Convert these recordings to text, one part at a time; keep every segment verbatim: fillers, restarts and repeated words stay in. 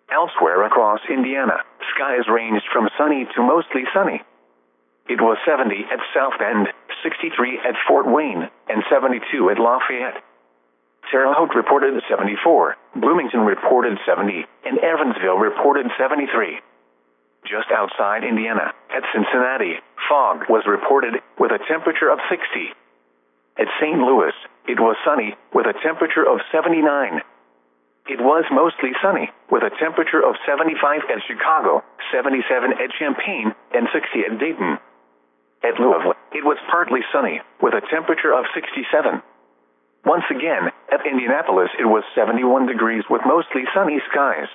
Elsewhere across Indiana, skies ranged from sunny to mostly sunny. It was seventy at South Bend, sixty-three at Fort Wayne, and seventy-two at Lafayette. Terre Haute reported seventy-four, Bloomington reported seventy, and Evansville reported seventy-three. Just outside Indiana, at Cincinnati, fog was reported, with a temperature of sixty. At Saint Louis, it was sunny, with a temperature of seventy-nine. It was mostly sunny, with a temperature of seventy-five at Chicago, seventy-seven at Champaign, and sixty at Dayton. At Louisville, it was partly sunny, with a temperature of sixty-seven. Once again, at Indianapolis it was seventy-one degrees with mostly sunny skies.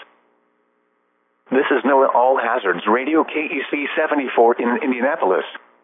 This is NOAA All Hazards Radio K E C seventy-four in Indianapolis.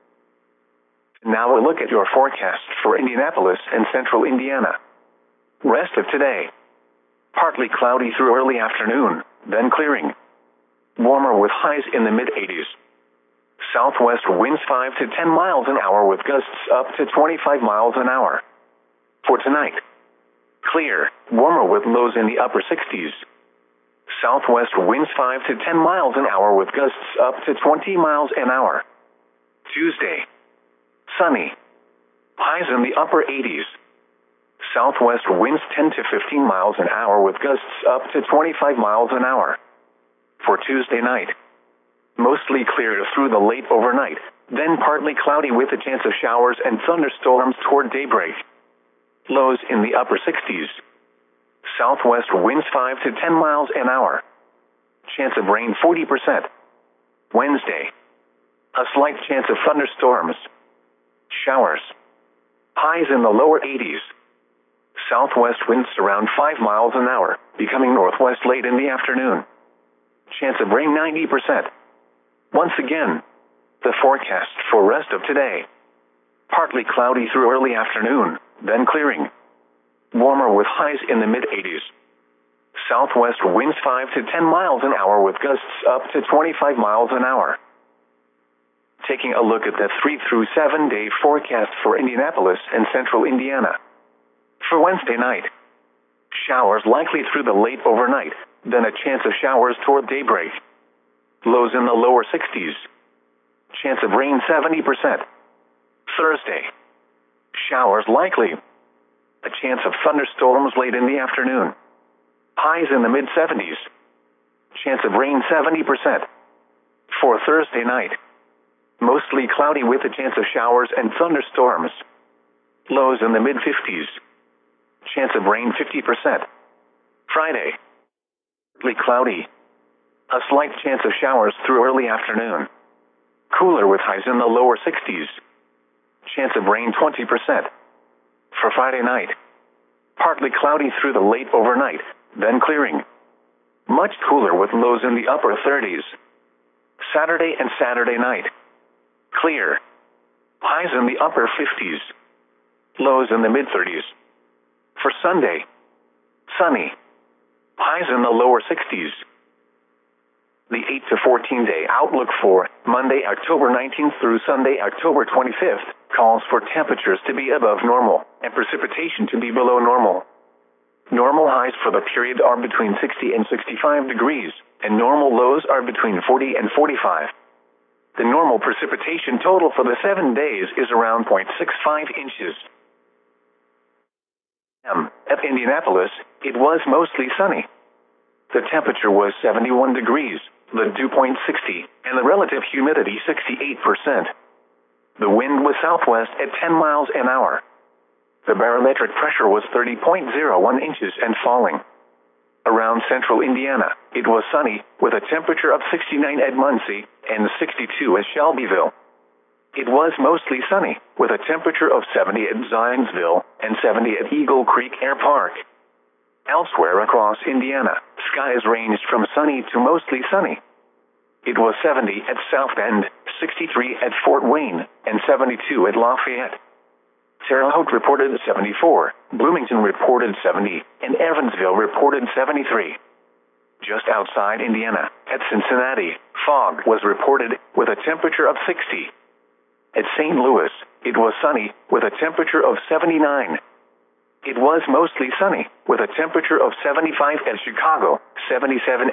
Now a look at your forecast for Indianapolis and central Indiana. Rest of today. Partly cloudy through early afternoon, then clearing. Warmer with highs in the mid-eighties. Southwest winds five to ten miles an hour with gusts up to twenty-five miles an hour. For tonight, clear, warmer with lows in the upper sixties. Southwest winds five to ten miles an hour with gusts up to twenty miles an hour. Tuesday, sunny. Highs in the upper eighties. Southwest winds ten to fifteen miles an hour with gusts up to twenty-five miles an hour. For Tuesday night, mostly clear through the late overnight, then partly cloudy with a chance of showers and thunderstorms toward daybreak. Lows in the upper sixties. Southwest winds five to ten miles an hour. Chance of rain forty percent. Wednesday, a slight chance of thunderstorms. Showers. Highs in the lower eighties. Southwest winds around five miles an hour, becoming northwest late in the afternoon. Chance of rain ninety percent. Once again, the forecast for rest of today. Partly cloudy through early afternoon, then clearing. Warmer with highs in the mid-eighties. Southwest winds five to ten miles an hour with gusts up to twenty-five miles an hour. Taking a look at the three through seven day forecast for Indianapolis and central Indiana. For Wednesday night, showers likely through the late overnight, then a chance of showers toward daybreak. Lows in the lower sixties. Chance of rain seventy percent. Thursday, showers likely. A chance of thunderstorms late in the afternoon. Highs in the mid-seventies. Chance of rain seventy percent. For Thursday night, mostly cloudy with a chance of showers and thunderstorms. Lows in the mid-fifties. Chance of rain fifty percent. Friday, partly cloudy. A slight chance of showers through early afternoon. Cooler with highs in the lower sixties. Chance of rain twenty percent. For Friday night, partly cloudy through the late overnight, then clearing. Much cooler with lows in the upper thirties. Saturday and Saturday night, clear. Highs in the upper fifties. Lows in the mid-thirties. For Sunday, sunny. Highs in the lower sixties. The eight to fourteen day outlook for Monday, October nineteenth through Sunday, October twenty-fifth, calls for temperatures to be above normal and precipitation to be below normal. Normal highs for the period are between sixty and sixty-five degrees, and normal lows are between forty and forty-five. The normal precipitation total for the seven days is around zero point six five inches. At Indianapolis, it was mostly sunny. The temperature was seventy-one degrees, the dew point sixty, and the relative humidity sixty-eight percent. The wind was southwest at ten miles an hour. The barometric pressure was thirty point zero one inches and falling. Around central Indiana, it was sunny, with a temperature of sixty-nine at Muncie and sixty-two at Shelbyville. It was mostly sunny, with a temperature of seventy at Zionsville and seventy at Eagle Creek Air Park. Elsewhere across Indiana, skies ranged from sunny to mostly sunny. It was seventy at South Bend, sixty-three at Fort Wayne, and seventy-two at Lafayette. Terre Haute reported seventy-four, Bloomington reported seventy, and Evansville reported seventy-three. Just outside Indiana, at Cincinnati, fog was reported, with a temperature of sixty. At Saint Louis, it was sunny, with a temperature of seventy-nine. It was mostly sunny, with a temperature of seventy-five at Chicago, seventy-seven